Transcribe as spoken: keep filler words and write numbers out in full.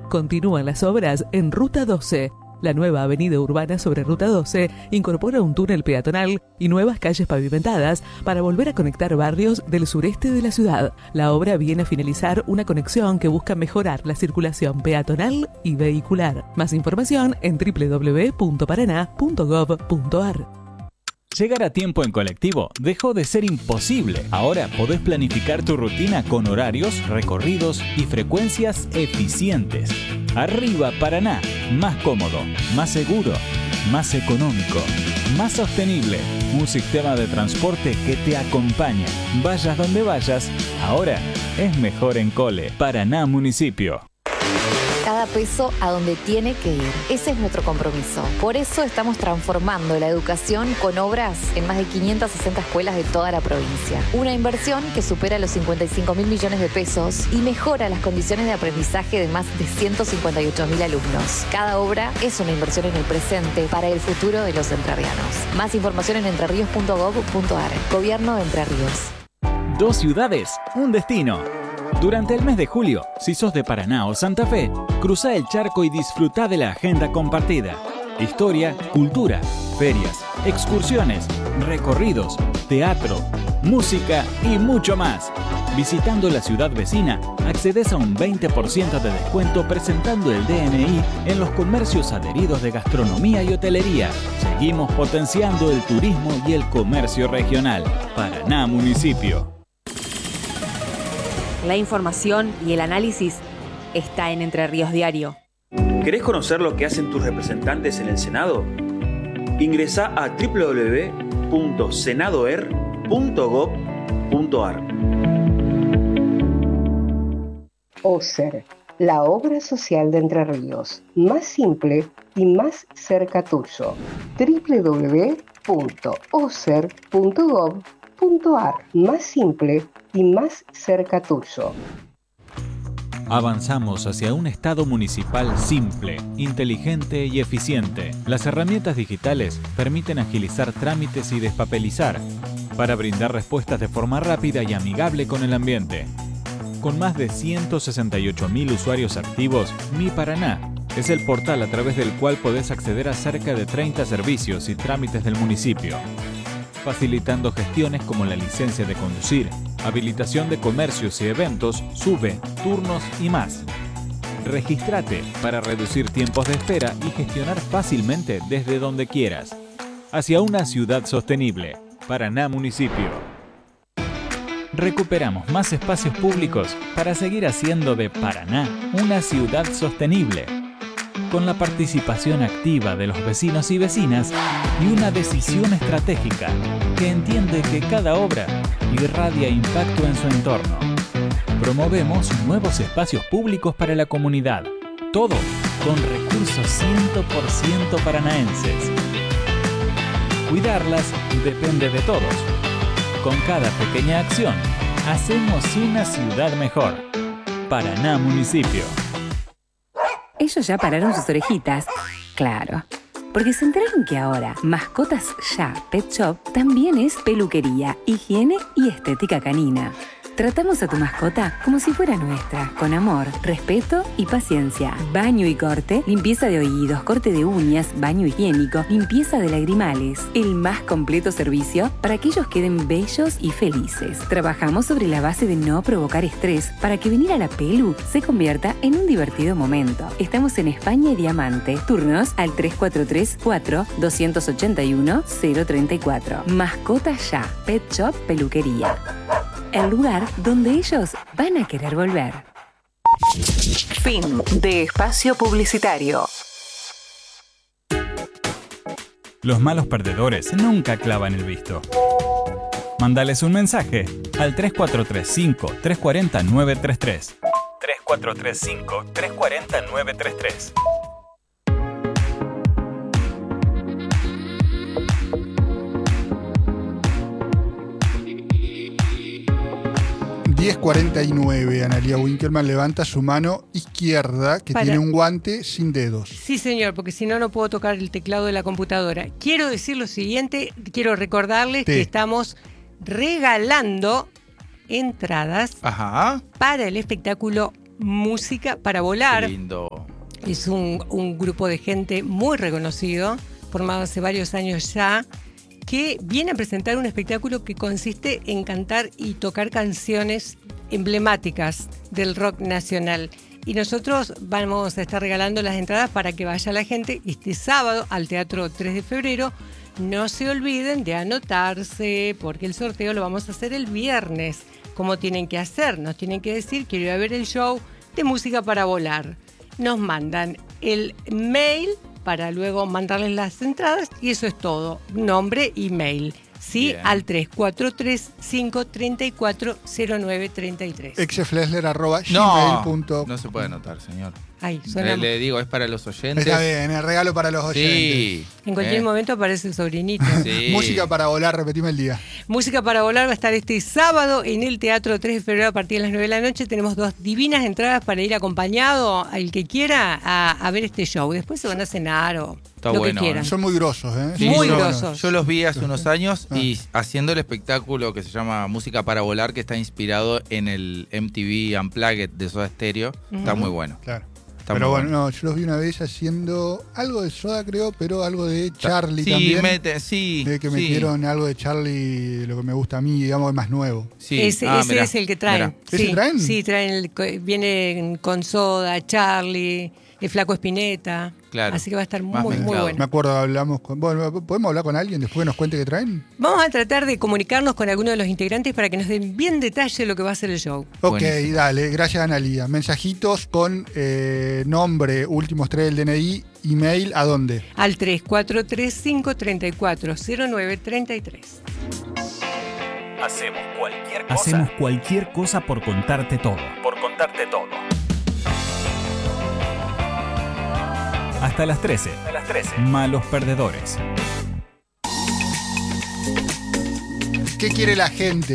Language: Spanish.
Continúan las obras en Ruta doce. La nueva avenida urbana sobre Ruta doce incorpora un túnel peatonal y nuevas calles pavimentadas para volver a conectar barrios del sureste de la ciudad. La obra viene a finalizar una conexión que busca mejorar la circulación peatonal y vehicular. Más información en doble u doble u doble u punto paraná punto gov punto ar. Llegar a tiempo en colectivo dejó de ser imposible. Ahora podés planificar tu rutina con horarios, recorridos y frecuencias eficientes. Arriba Paraná, más cómodo, más seguro, más económico, más sostenible. Un sistema de transporte que te acompaña. Vayas donde vayas, ahora es mejor en Cole. Paraná Municipio. Cada peso a donde tiene que ir. Ese es nuestro compromiso. Por eso estamos transformando la educación con obras en más de quinientas sesenta escuelas de toda la provincia. Una inversión que supera los cincuenta y cinco mil millones de pesos y mejora las condiciones de aprendizaje de más de ciento cincuenta y ocho mil alumnos. Cada obra es una inversión en el presente para el futuro de los entrerrianos. Más información en entrerríos punto gov punto ar. Gobierno de Entre Ríos. Dos ciudades, un destino. Durante el mes de julio, si sos de Paraná o Santa Fe, cruzá el charco y disfrutá de la agenda compartida. Historia, cultura, ferias, excursiones, recorridos, teatro, música y mucho más. Visitando la ciudad vecina, accedes a un veinte por ciento de descuento presentando el D N I en los comercios adheridos de gastronomía y hotelería. Seguimos potenciando el turismo y el comercio regional. Paraná Municipio. La información y el análisis está en Entre Ríos Diario. ¿Querés conocer lo que hacen tus representantes en el Senado? Ingresá a doble u doble u doble u punto senadoer punto gov punto ar. OSER, la obra social de Entre Ríos, más simple y más cerca tuyo. doble u doble u doble u punto oser punto gov punto ar, más simple y más cerca tuyo. Avanzamos hacia un Estado municipal simple, inteligente y eficiente. Las herramientas digitales permiten agilizar trámites y despapelizar para brindar respuestas de forma rápida y amigable con el ambiente. Con más de ciento sesenta y ocho mil usuarios activos, Mi Paraná es el portal a través del cual podés acceder a cerca de treinta servicios y trámites del municipio, facilitando gestiones como la licencia de conducir, habilitación de comercios y eventos, SUBE, turnos y más. Regístrate para reducir tiempos de espera y gestionar fácilmente desde donde quieras. Hacia una ciudad sostenible. Paraná Municipio. Recuperamos más espacios públicos para seguir haciendo de Paraná una ciudad sostenible, con la participación activa de los vecinos y vecinas y una decisión estratégica que entiende que cada obra irradia impacto en su entorno. Promovemos nuevos espacios públicos para la comunidad, todo con recursos cien por ciento paranaenses. Cuidarlas depende de todos. Con cada pequeña acción, hacemos una ciudad mejor. Paraná Municipio. Ellos ya pararon sus orejitas. Claro. Porque se enteraron que ahora Mascotas Ya Pet Shop también es peluquería, higiene y estética canina. Tratamos a tu mascota como si fuera nuestra, con amor, respeto y paciencia. Baño y corte, limpieza de oídos, corte de uñas, baño higiénico, limpieza de lagrimales. El más completo servicio para que ellos queden bellos y felices. Trabajamos sobre la base de no provocar estrés para que venir a la pelu se convierta en un divertido momento. Estamos en España y Diamante. Turnos al tres cuatro tres, cuatro, dos ocho uno, cero tres cuatro. Mascotas Ya Pet Shop Peluquería. El lugar donde ellos van a querer volver. Fin de espacio publicitario. Los malos perdedores nunca clavan el visto. Mándales un mensaje al tres cuatro tres cinco, tres cuatro cero, nueve tres tres. tres cuatro tres cinco, tres cuatro cero, nueve tres tres. diez cuarenta y nueve, Analía Winkelmann levanta su mano izquierda, que Para. tiene un guante sin dedos. Sí, señor, porque si no, no puedo tocar el teclado de la computadora. Quiero decir lo siguiente, quiero recordarles Te. que estamos regalando entradas Ajá. para el espectáculo Música para Volar. Qué lindo. Es un, un grupo de gente muy reconocido, formado hace varios años ya, que viene a presentar un espectáculo que consiste en cantar y tocar canciones emblemáticas del rock nacional. Y nosotros vamos a estar regalando las entradas para que vaya la gente este sábado al Teatro tres de febrero. No se olviden de anotarse, porque el sorteo lo vamos a hacer el viernes. ¿Cómo tienen que hacer? Nos tienen que decir, quiero ir a ver el show de Música para Volar. Nos mandan el mail para luego mandarles las entradas y eso es todo. Nombre y mail. Sí, bien. Al tres cuatro tres, cinco tres cuatro, cero nueve tres tres. exeflesler arroba No, gmail punto com. no se puede anotar, señor. Ay, suena... le, le digo, es para los oyentes. Está bien, el regalo para los oyentes. Sí. En cualquier ¿Eh? momento aparece el sobrinito. Sí. Música para volar, repetime el día. Música para Volar va a estar este sábado en el Teatro tres de febrero a partir de las nueve de la noche. Tenemos dos divinas entradas para ir acompañado al que quiera a, a ver este show. Después se van a cenar o Está lo bueno, que quieran. ¿eh? Son muy grosos, ¿eh? Sí, Muy yo, grosos. Yo los vi hace unos años Ah. y haciendo el espectáculo que se llama Música para Volar, que está inspirado en el M T V Unplugged de Soda Stereo. Está muy bueno. Claro. Está Pero muy bueno, no, yo los vi una vez haciendo algo de Soda, creo, pero algo de Charlie sí, también. Mete, sí, de que sí. metieron algo de Charlie, lo que me gusta a mí, digamos, es más nuevo. Sí. Ese, Ah, ese mirá, es el que traen. mirá. ¿Ese Sí, traen? Sí, traen el, co- vienen con Soda, Charlie, el Flaco Spinetta. Claro. Así que va a estar Más muy, muy mezclado. Me bueno. acuerdo, hablamos con. Bueno, ¿podemos hablar con alguien después que nos cuente qué traen? Vamos a tratar de comunicarnos con alguno de los integrantes para que nos den bien detalle lo que va a ser el show. Ok, Buenísimo. dale, gracias Analía. Mensajitos con eh, nombre, últimos tres del D N I, email, ¿a dónde? Al tres cuatro tres, cinco tres cuatro, cero nueve tres tres. Hacemos cualquier cosa. Hacemos cualquier cosa por contarte todo. Por contarte todo. Hasta las trece. A las trece. Malos perdedores. ¿Qué quiere la gente?